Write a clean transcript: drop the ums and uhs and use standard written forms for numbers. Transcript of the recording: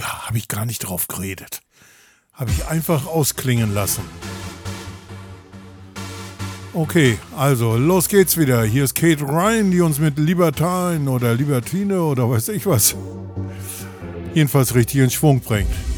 Ja, habe ich gar nicht drauf geredet. Habe ich einfach ausklingen lassen. Okay, also los geht's wieder. Hier ist Kate Ryan, die uns mit Libertine oder Libertine oder weiß ich was jedenfalls richtig in Schwung bringt.